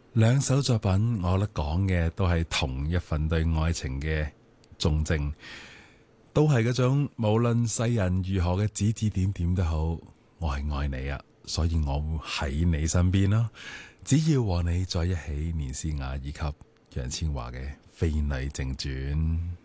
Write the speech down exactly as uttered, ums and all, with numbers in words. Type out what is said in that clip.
兩首作品，我覺得講嘅都係同一份對愛情嘅忠貞，都係嗰種無論世人如何嘅指指點點都好，我係愛你啊，所以我會喺你身邊咯。只要和你在一起，連詩雅以及楊千嬅嘅《飛女正傳》。